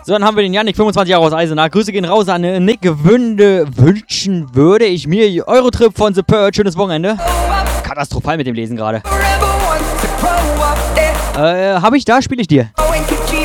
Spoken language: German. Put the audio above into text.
So, dann haben wir den Yannick, 25 Jahre aus Eisenach. Grüße gehen raus an Nick. Wünschen würde ich mir Eurotrip von The Purge. Schönes Wochenende. Katastrophal mit dem Lesen gerade. Hab ich da, spiele ich dir.